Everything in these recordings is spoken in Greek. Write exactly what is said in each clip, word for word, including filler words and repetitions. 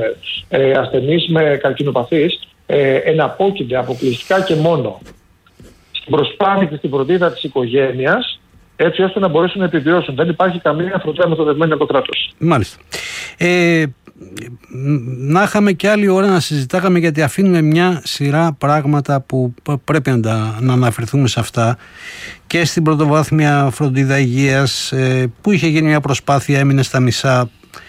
Αλτσχάιμερ, ε, ασθενείς με καρκινοπαθείς, ε, εναπόκεινται αποκλειστικά και μόνο στην προσπάθεια και στην φροντίδα της οικογένειας, έτσι ώστε να μπορέσουν να επιβιώσουν. Δεν υπάρχει καμία φροντίδα μεθοδευμένη από το κράτος. Μάλιστα. Ε, να είχαμε και άλλη ώρα να συζητάγαμε, γιατί αφήνουμε μια σειρά πράγματα που πρέπει να, τα, να αναφερθούμε σε αυτά, και στην πρωτοβάθμια φροντίδα υγείας ε, που είχε γίνει μια προσπάθεια, έμεινε στα μισά.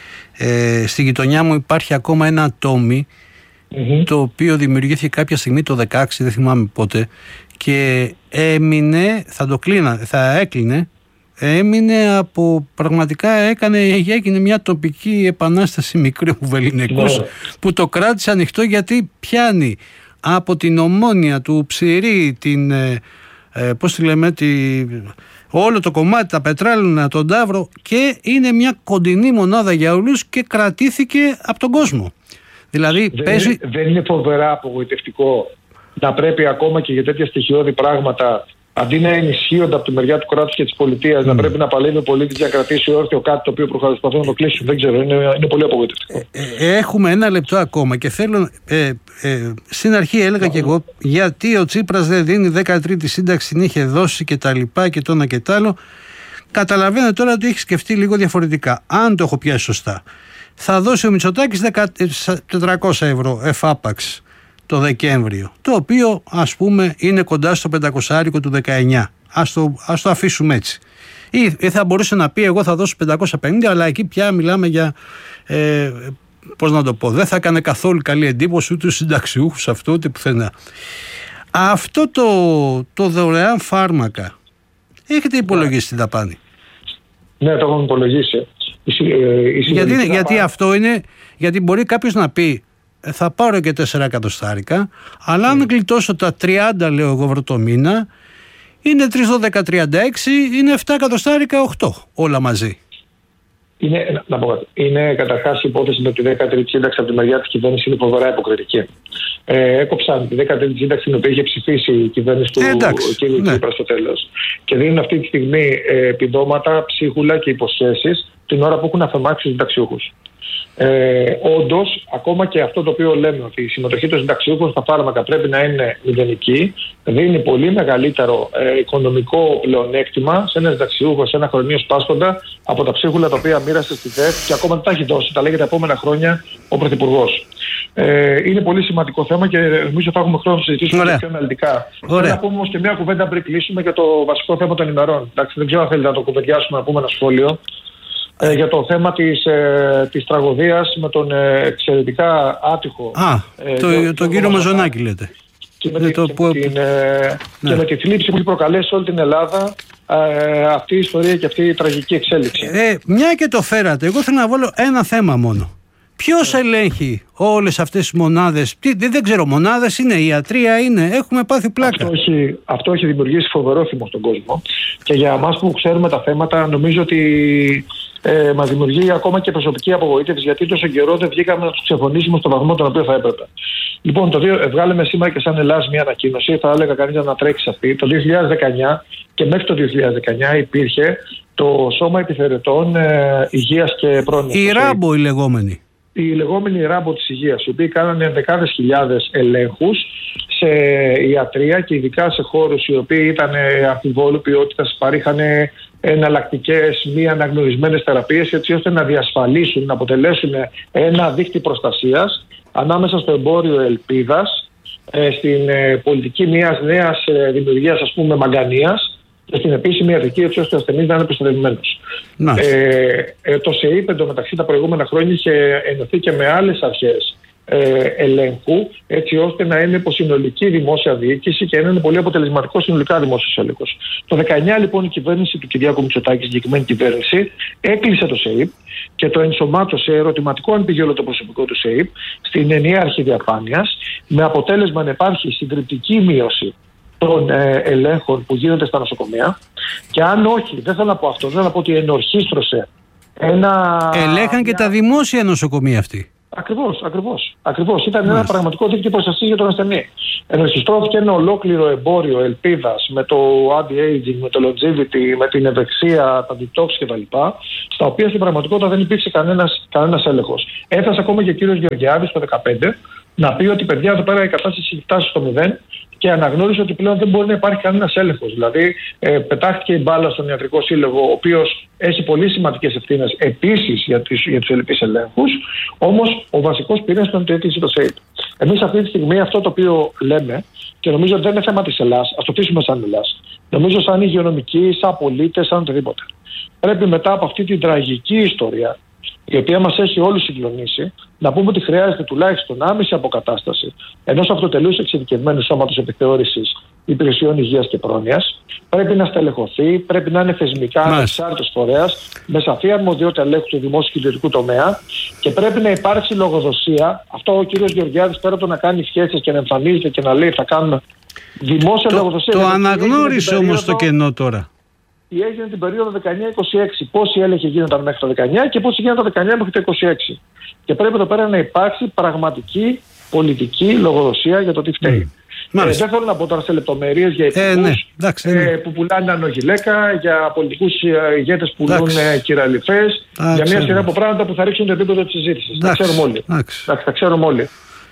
Ε, στη γειτονιά μου υπάρχει ακόμα ένα ατόμι mm-hmm. το οποίο δημιουργήθηκε κάποια στιγμή το δεκαέξι, δεν θυμάμαι πότε, και έμεινε, θα το κλείνα, θα έκλεινε, έμεινε από, πραγματικά έκανε, έγινε μια τοπική επανάσταση μικρού βεληνικούς yeah. που το κράτησε ανοιχτό, γιατί πιάνει από την Ομόνια του Ψηρή, την, ε, ε, πώς τη λέμε, τη, όλο το κομμάτι, τα Πετράλαινα, τον Ταύρο, και είναι μια κοντινή μονάδα για όλους και κρατήθηκε από τον κόσμο. Δηλαδή δεν, παίζει... είναι, δεν είναι φοβερά απογοητευτικό να πρέπει ακόμα και για τέτοια στοιχειώδη πράγματα, αντί να ενισχύονται από τη μεριά του κράτους και της πολιτείας, mm. να πρέπει να παλεύει ο πολίτης για να κρατήσει όρθιο κάτι το οποίο προσπαθούν να το κλείσουν? Δεν ξέρω, είναι, είναι πολύ απογοητευτικό. Ε, έχουμε ένα λεπτό ακόμα και θέλω. Ε, ε, στην αρχή έλεγα mm. και εγώ γιατί ο Τσίπρας δεν δίνει δεκατρίτη σύνταξη, την είχε δώσει και τα λοιπά και το ένα και το άλλο. Καταλαβαίνω τώρα ότι έχει σκεφτεί λίγο διαφορετικά. Αν το έχω πιάσει σωστά, θα δώσει ο Μητσοτάκης τετρακόσια ευρώ εφάπαξ το Δεκέμβριο, το οποίο ας πούμε είναι κοντά στο πεντακόσια του δεκαεννιά. Ας το, ας το αφήσουμε έτσι. Ή θα μπορούσε να πει εγώ θα δώσω πεντακόσια πενήντα, αλλά εκεί πια μιλάμε για, ε, πώς να το πω, δεν θα έκανε καθόλου καλή εντύπωση ούτε στους συνταξιούχους αυτό, ούτε πουθενά. Αυτό το, το δωρεάν φάρμακα, έχετε υπολογίσει την δαπάνη? Ναι, το έχουμε υπολογίσει. Η, η γιατί, είναι, γιατί αυτό είναι, γιατί μπορεί κάποιος να πει θα πάρω και τέσσερα εκατοστάρικα, αλλά αν mm. γλιτώσω τα τριάντα, λέω εγώ, ευρώ το μήνα, είναι τρία δώδεκα τριάντα έξι, είναι επτά εκατοστάρικα, οκτώ όλα μαζί. Είναι, να πω κάτι. Είναι καταρχάς η υπόθεση με τη δέκατη σύνταξη από τη μεριά της κυβέρνησης είναι φοβερά υποκριτική. Ε, έκοψαν τη δέκατη σύνταξη την οποία είχε ψηφίσει η κυβέρνηση του ε, κ. Ναι. Τσίπρα στο τέλος. Και δίνουν αυτή τη στιγμή ε, επιδόματα, ψίχουλα και υποσχέσεις την ώρα που έχουν αφαιμάξει τους συνταξιούχους. Ε, όντως, ακόμα και αυτό το οποίο λέμε ότι η συμμετοχή των συνταξιούχων στα φάρμακα πρέπει να είναι μηδενική, δίνει πολύ μεγαλύτερο ε, οικονομικό πλεονέκτημα σε ένα συνταξιούχο, σε ένα χρονίο σπάσχοντα από τα ψίχουλα τα οποία μοίρασε στη ΔΕΘ και ακόμα δεν τα έχει δώσει, τα λέει για τα επόμενα χρόνια ο Πρωθυπουργός. Ε, είναι πολύ σημαντικό θέμα και νομίζω θα έχουμε χρόνο να συζητήσουμε πιο αναλυτικά. Θέλω να πούμε όμως και μια κουβέντα πριν κλείσουμε για το βασικό θέμα των ημερών. Εντάξει, δεν ξέρω αν θέλετε να το κουβεντιάσουμε, να πούμε ένα σχόλιο. Ε, για το θέμα της, ε, της τραγωδίας με τον ε, εξαιρετικά άτυχο... Α, ε, το, το, τον κύριο Μαζονάκη λέτε. Και με, τη, το και, που... με την, ε, ναι. και με τη θλίψη που έχει προκαλέσει σε όλη την Ελλάδα ε, αυτή η ιστορία και αυτή η τραγική εξέλιξη. Ε, μια και το φέρατε, εγώ θέλω να βάλω ένα θέμα μόνο. Ποιος ελέγχει όλες αυτές τις μονάδες? Τι, δεν ξέρω, μονάδες είναι, ιατρία είναι, έχουμε πάθει πλάκα. Αυτό έχει, αυτό έχει δημιουργήσει φοβερό θυμό στον κόσμο. Και για εμάς που ξέρουμε τα θέματα, νομίζω ότι ε, μας δημιουργεί ακόμα και προσωπική απογοήτευση, γιατί τόσο καιρό δεν βγήκαμε να τους ξεφωνήσουμε στον βαθμό τον οποίο θα έπρεπε. Λοιπόν, το δύο, βγάλαμε σήμερα και σαν Ελλάς μια ανακοίνωση, θα έλεγα κανείς να τρέξει αυτή. Το δύο χιλιάδες δεκαεννιά και μέχρι το δύο χιλιάδες δεκαεννιά υπήρχε το Σώμα Επιθεωρητών ε, Υγείας και Πρόνοιας. Η ράμπο η λεγόμενη. Η λεγόμενη ράμπο της υγείας, οι οποίοι κάνανε δεκάδες χιλιάδες ελέγχους σε ιατρία και ειδικά σε χώρους οι οποίοι ήταν αμφιβόλου ποιότητας, παρήχαν εναλλακτικές μη αναγνωρισμένες θεραπείες, έτσι ώστε να διασφαλίσουν, να αποτελέσουν ένα δίκτυο προστασίας ανάμεσα στο εμπόριο ελπίδας, στην πολιτική μιας νέας δημιουργίας, ας πούμε, μαγκανίας, και στην επίσημη ιατρική, έτσι ώστε ο ασθενής να είναι προστατευμένος. Ε, ε, το ΣΕΙΠ εντωμεταξύ τα προηγούμενα χρόνια είχε ενωθεί και με άλλες αρχές ε, ελέγχου, έτσι ώστε να είναι υποσυνολική δημόσια διοίκηση και να είναι πολύ αποτελεσματικό συνολικά δημόσιος έλεγχος. Το δεκαεννιά λοιπόν η κυβέρνηση του Κυριάκου Μητσοτάκη, η συγκεκριμένη κυβέρνηση, έκλεισε το ΣΕΙΠ και το ενσωμάτωσε ερωτηματικό αν πήγε όλο το προσωπικό του ΣΕΙΠ στην ενιαία αρχή διαφάνειας, με αποτέλεσμα να υπάρχει συντριπτική μείωση των ε, ελέγχων που γίνονται στα νοσοκομεία. Και αν όχι, δεν θέλω να πω αυτό, δεν θέλω να πω ότι ενορχίστρωσε ένα... Ελέγχαν και τα δημόσια νοσοκομεία αυτοί. Ακριβώς, ακριβώς. Ακριβώς. Ήταν ένα πραγματικό δίκτυο προστασίας για τον ασθενή. Ενορχιστρώθηκε ένα ολόκληρο εμπόριο ελπίδας με το anti-aging, με το longevity, με την ευεξία, τα detox κτλ. Στα οποία στην πραγματικότητα δεν υπήρξε κανένας, κανένας έλεγχος. Έφτασε ακόμα και ο κύριος Γεωργιάδης το δύο χιλιάδες δεκαπέντε να πει ότι παιδιά εδώ πέρα η κατάσταση έχει φτάσει στο μηδέν και αναγνώρισε ότι πλέον δεν μπορεί να υπάρχει κανένας έλεγχος. Δηλαδή, ε, πετάχτηκε η μπάλα στον Ιατρικό Σύλλογο, ο οποίος έχει πολύ σημαντικές ευθύνες επίσης για, για τους ελλειπείς ελέγχους. Όμως, ο βασικός πυρήνας ήταν το έκλεισε το ΣΕΙΠ. Εμείς αυτή τη στιγμή αυτό το οποίο λέμε, και νομίζω ότι δεν είναι θέμα της Ελλάς, ας το πείσουμε σαν Ελλάς. Νομίζω σαν υγειονομικοί, σαν πολίτες, σαν οτιδήποτε. Πρέπει μετά από αυτή την τραγική ιστορία, η οποία μας έχει όλους συγκλονίσει, να πούμε ότι χρειάζεται τουλάχιστον άμεση αποκατάσταση ενός αυτοτελούς εξειδικευμένου σώματος επιθεώρησης υπηρεσιών υγείας και πρόνοιας. Πρέπει να στελεχωθεί, πρέπει να είναι θεσμικά ανεξάρτητος φορέας, με σαφή αρμοδιότητα ελέγχου του δημόσιου και ιδιωτικού τομέα και πρέπει να υπάρξει λογοδοσία. Αυτό ο κύριος Γεωργιάδης, πέρα από το να κάνει σχέσεις και να εμφανίζεται και να λέει θα κάνουμε δημόσια το, λογοδοσία. Το αναγνώρισε όμως το κενό τώρα. Τι έγινε την περίοδο δεκαεννιά είκοσι έξι, πόσοι έλεγχοι γίνονταν μέχρι το δεκαεννιά και πόσοι γίνονταν το δεκαεννιά μέχρι το είκοσι έξι. Και πρέπει εδώ πέρα να υπάρξει πραγματική πολιτική λογοδοσία για το τι φταίει. Mm. Ε, δεν θέλω να πω τώρα σε λεπτομέρειες για υπουργούς ε, ναι. Εντάξει, ναι. ε, που πουλάνε ανογιλέκα, για πολιτικούς ηγέτες που πουλούν κυραλιφές, για μια σειρά από πράγματα που θα ρίξουν το επίπεδο της συζήτησης. Τα ξέρουμε όλοι. Τα ξέρουμε όλοι.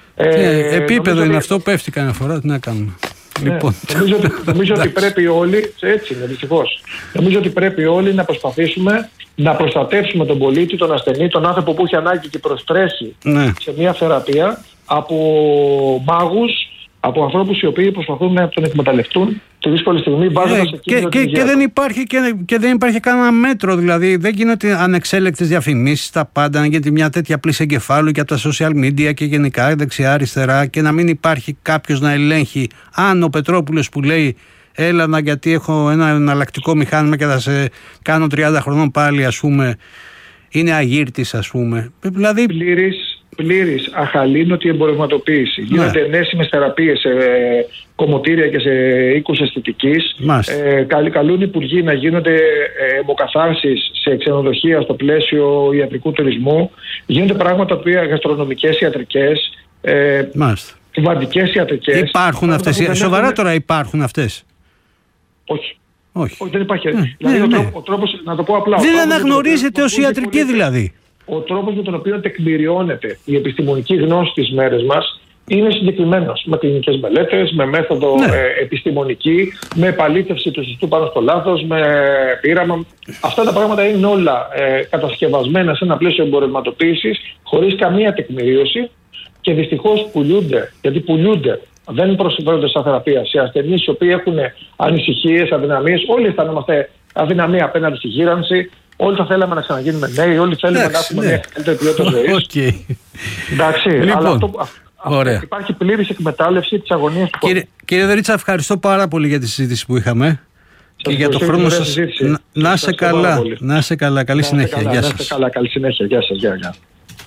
Ε, επίπεδο είναι αυτό, πέφτει κανένα φορά, τι να κάνουμε. Ναι, λοιπόν, νομίζω ότι, νομίζω ότι πρέπει όλοι, έτσι είναι δυστυχώς, νομίζω ότι πρέπει όλοι να προσπαθήσουμε να προστατεύσουμε τον πολίτη, τον ασθενή, τον άνθρωπο που έχει ανάγκη και προστρέχει ναι. σε μια θεραπεία από μάγους, από ανθρώπους οι οποίοι προσπαθούν να τον εκμεταλλευτούν τη δύσκολη στιγμή βάζοντας yeah, και, και, και, δεν υπάρχει, και, και δεν υπάρχει κανένα μέτρο, δηλαδή δεν γίνονται ανεξέλεκτες διαφημίσεις στα πάντα, γιατί μια τέτοια πλήση εγκεφάλου και από τα social media και γενικά δεξιά αριστερά και να μην υπάρχει κάποιος να ελέγχει αν ο Πετρόπουλος που λέει έλα να γιατί έχω ένα εναλλακτικό μηχάνημα και θα σε κάνω τριάντα χρονών πάλι ας πούμε είναι αγύρτης ας πούμε. Δηλαδή πλήρης πλήρης αχαλήνωτη εμπορευματοποίηση. Ναι. Γίνονται ενέσιμες θεραπείες σε κομμωτήρια και σε οίκους αισθητικής. Ε, καλ, καλούν υπουργοί να γίνονται ε, αιμοκαθάρσεις σε ξενοδοχεία στο πλαίσιο ιατρικού τουρισμού. Γίνονται πράγματα που είναι γαστρονομικές, ιατρικές, ε, κυβαντικές ιατρικές. Υπάρχουν αυτές. Σοβαρά έχουν... τώρα υπάρχουν αυτές. Όχι. Όχι. Όχι, δεν υπάρχει. Ναι, δηλαδή ναι, ο, ναι. τρόπο, ο τρόπος, να το πω απλά. Δεν αναγνωρίζεται ως ιατρική δηλαδή. Ο τρόπος με τον οποίο τεκμηριώνεται η επιστημονική γνώση της μέρες μας είναι συγκεκριμένος. Με κλινικές μελέτες, με μέθοδο ναι. ε, επιστημονική, με επαλήθευση του σωστού πάνω στο λάθος, με πείραμα. Αυτά τα πράγματα είναι όλα ε, κατασκευασμένα σε ένα πλαίσιο εμπορευματοποίησης, χωρίς καμία τεκμηρίωση και δυστυχώς πουλούνται, γιατί πουλούνται. Δεν προσφέρονται σαν θεραπεία σε ασθενείς οι οποίοι έχουν ανησυχίες, αδυναμίες. Όλοι αισθανόμαστε αδυναμία απέναντι στη γύρανση. Όλοι θα θέλαμε να ξαναγίνουμε νέοι, όλοι θέλουμε να έχουμε μια καλύτερη ποιότητα ζωής. Okay. Εντάξει, λοιπόν, αλλά αυτό, αυτό, υπάρχει πλήρης εκμετάλλευση της αγωνίας του κύριε, κύριε Δωρίτσα, ευχαριστώ πάρα πολύ για τη συζήτηση που είχαμε σας και για το χρόνο σας. Να, να είσαι καλά, να είσαι καλά, καλή συνέχεια. Γεια σας. Να είστε καλά, καλή συνέχεια. Γεια σας. Γεια, γεια.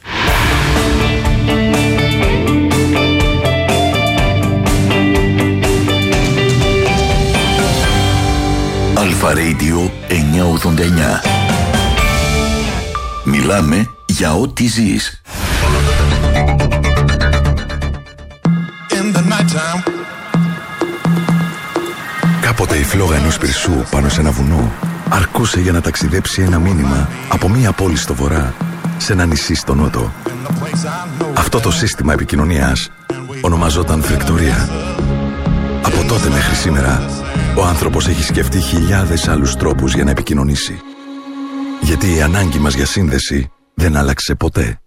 Αλφα Radio εννιακόσια ογδόντα εννιά. Μιλάμε για ό,τι ζεις. Κάποτε η φλόγα ενός πυρσού πάνω σε ένα βουνό αρκούσε για να ταξιδέψει ένα μήνυμα από μία πόλη στο βορρά σε ένα νησί στο νότο. Αυτό το σύστημα επικοινωνίας ονομαζόταν φλεκτορία. Από τότε μέχρι σήμερα ο άνθρωπος έχει σκεφτεί χιλιάδες άλλους τρόπους για να επικοινωνήσει. Γιατί η ανάγκη μας για σύνδεση δεν άλλαξε ποτέ.